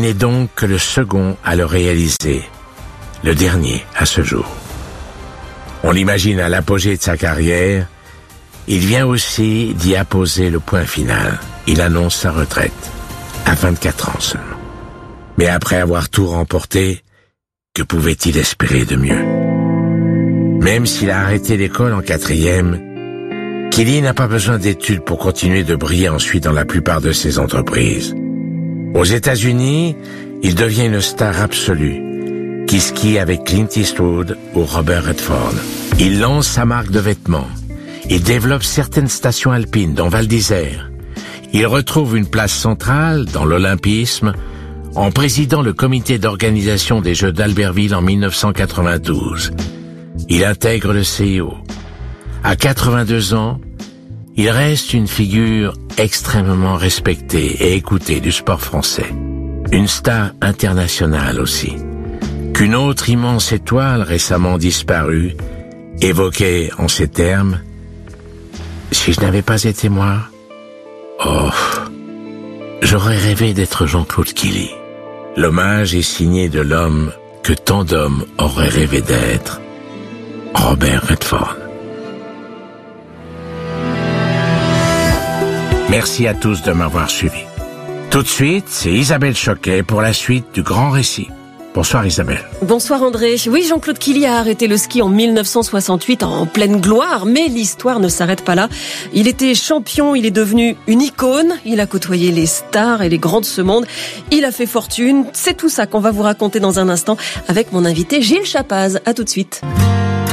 n'est donc que le second à le réaliser, le dernier à ce jour. On l'imagine à l'apogée de sa carrière, il vient aussi d'y apposer le point final. Il annonce sa retraite, à 24 ans seulement. Mais après avoir tout remporté, que pouvait-il espérer de mieux? Même s'il a arrêté l'école en 4e, Kelly n'a pas besoin d'études pour continuer de briller ensuite dans la plupart de ses entreprises. Aux États-Unis, il devient une star absolue, qui skie avec Clint Eastwood ou Robert Redford. Il lance sa marque de vêtements. Il développe certaines stations alpines, dont Val d'Isère. Il retrouve une place centrale dans l'olympisme en présidant le comité d'organisation des Jeux d'Albertville en 1992. Il intègre le CIO. À 82 ans, il reste une figure extrêmement respectée et écoutée du sport français. Une star internationale aussi, qu'une autre immense étoile récemment disparue évoquait en ces termes: « Si je n'avais pas été moi, j'aurais rêvé d'être Jean-Claude Killy. » L'hommage est signé de l'homme que tant d'hommes auraient rêvé d'être, Robert Redford. Merci à tous de m'avoir suivi. Tout de suite, c'est Isabelle Choquet pour la suite du grand récit. Bonsoir Isabelle. Bonsoir André. Oui, Jean-Claude Killy a arrêté le ski en 1968 en pleine gloire, mais l'histoire ne s'arrête pas là. Il était champion, il est devenu une icône, il a côtoyé les stars et les grands de ce monde, il a fait fortune. C'est tout ça qu'on va vous raconter dans un instant avec mon invité Gilles Chapaz. À tout de suite.